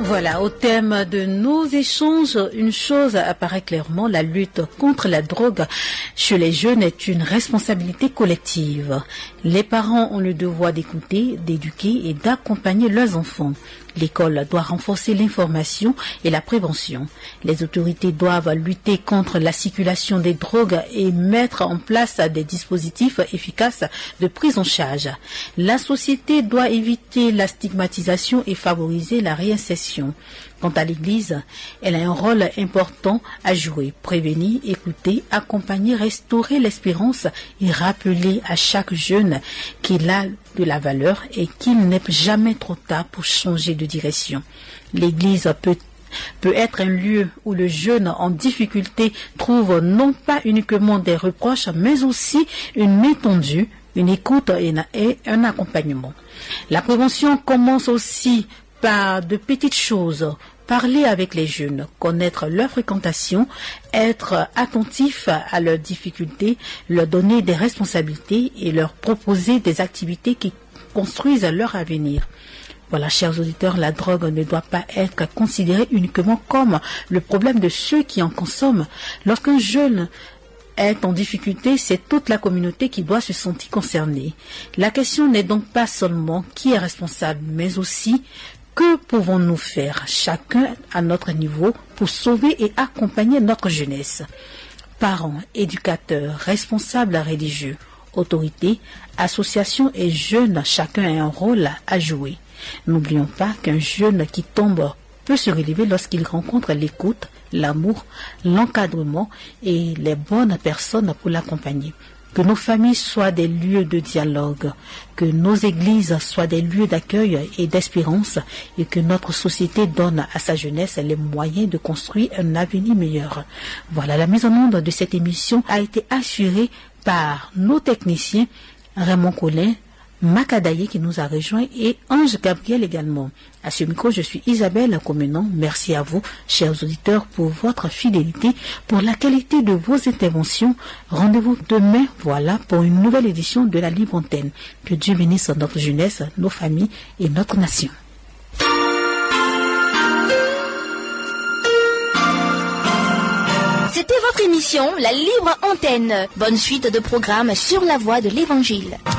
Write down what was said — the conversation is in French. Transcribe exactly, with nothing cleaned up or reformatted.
Voilà, au thème de nos échanges, une chose apparaît clairement, la lutte contre la drogue chez les jeunes est une responsabilité collective. Les parents ont le devoir d'écouter, d'éduquer et d'accompagner leurs enfants. L'école doit renforcer l'information et la prévention. Les autorités doivent lutter contre la circulation des drogues et mettre en place des dispositifs efficaces de prise en charge. La société doit éviter la stigmatisation et favoriser la réinsertion. Quant à l'Église, elle a un rôle important à jouer, prévenir, écouter, accompagner, restaurer l'espérance et rappeler à chaque jeune qu'il a de la valeur et qu'il n'est jamais trop tard pour changer de direction. L'Église peut peut être un lieu où le jeune en difficulté trouve non pas uniquement des reproches, mais aussi une main tendue, une écoute et un accompagnement. La prévention commence aussi par de petites choses. Parler avec les jeunes, connaître leur fréquentation, être attentif à leurs difficultés, leur donner des responsabilités et leur proposer des activités qui construisent leur avenir. Voilà, chers auditeurs, la drogue ne doit pas être considérée uniquement comme le problème de ceux qui en consomment. Lorsqu'un jeune est en difficulté, c'est toute la communauté qui doit se sentir concernée. La question n'est donc pas seulement qui est responsable, mais aussi que pouvons-nous faire, chacun à notre niveau, pour sauver et accompagner notre jeunesse. Parents, éducateurs, responsables religieux, autorités, associations et jeunes, chacun a un rôle à jouer. N'oublions pas qu'un jeune qui tombe peut se relever lorsqu'il rencontre l'écoute, l'amour, l'encadrement et les bonnes personnes pour l'accompagner. Que nos familles soient des lieux de dialogue, que nos églises soient des lieux d'accueil et d'espérance et que notre société donne à sa jeunesse les moyens de construire un avenir meilleur. Voilà, la mise en onde de cette émission a été assurée par nos techniciens Raymond Collin, Macadaye qui nous a rejoint et Ange Gabriel également. À ce micro, je suis Isabelle Comenon. Merci à vous, chers auditeurs, pour votre fidélité, pour la qualité de vos interventions. Rendez-vous demain, voilà, pour une nouvelle édition de la Libre Antenne. Que Dieu bénisse notre jeunesse, nos familles et notre nation. C'était votre émission, la Libre Antenne. Bonne suite de programmes sur la voie de l'Évangile.